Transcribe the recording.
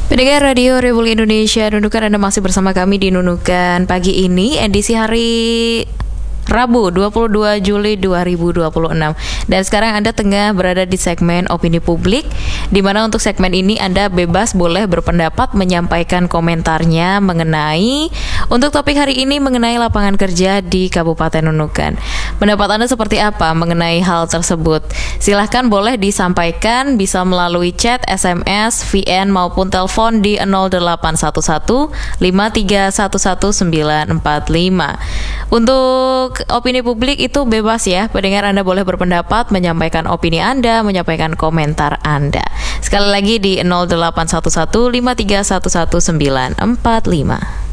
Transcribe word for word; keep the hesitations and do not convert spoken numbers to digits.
Pendengar Radio Republik Indonesia, Nunukan, Anda masih bersama kami di Nunukan pagi ini, edisi hari Rabu dua puluh dua Juli dua ribu dua puluh enam. Dan sekarang Anda tengah berada di segmen Opini Publik, di mana untuk segmen ini Anda bebas boleh berpendapat, menyampaikan komentarnya mengenai untuk topik hari ini mengenai lapangan kerja di Kabupaten Nunukan. Pendapat Anda seperti apa mengenai hal tersebut? Silahkan boleh disampaikan, bisa melalui chat, S M S, V N maupun telepon di nol delapan satu satu lima tiga satu satu sembilan empat lima. Untuk opini publik itu bebas ya, pendengar, Anda boleh berpendapat, menyampaikan opini Anda, menyampaikan komentar Anda. Sekali lagi di nol delapan satu satu lima tiga satu satu sembilan empat lima.